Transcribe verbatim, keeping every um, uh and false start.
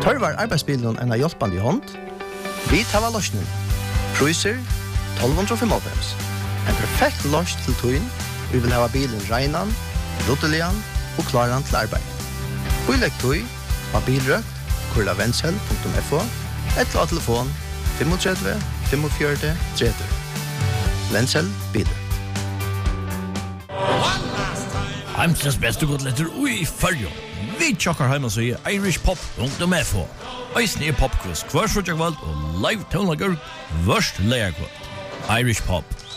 Tørvar arbeidsbilen en av hjelpende i hånd. Vi tar av løsningen. Priser tolv fem fem. En perfekt løs til tøyen. Vi vil ha bilen regnan, ruttelian og klaran til arbeid. Bilegg tøy av bilrøkt, kurla vensel punktum f o, eller av telefon tre fem fem fire tre tre. Vensel bilrøkt. Heimsens beste godletter ui fyrjo. Vi tjokkar heima så i Irish Pop punktum f o. Eisne er popquiz, kvarsfrutjakvald og live tonlager, vørst leierkvald. Irish Pop.